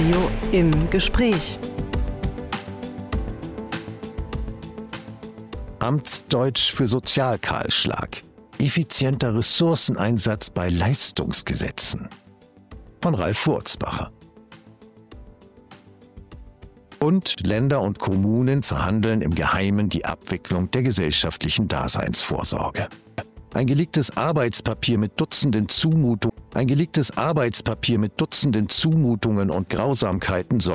Radio im Gespräch. Amtsdeutsch für Sozialkahlschlag. Effizienter Ressourceneinsatz bei Leistungsgesetzen. Von Ralf Wurzbacher. Bund, Länder und Kommunen verhandeln im Geheimen die Abwicklung der gesellschaftlichen Daseinsvorsorge. Ein geleaktes Arbeitspapier mit Dutzenden Zumutungen und Grausamkeiten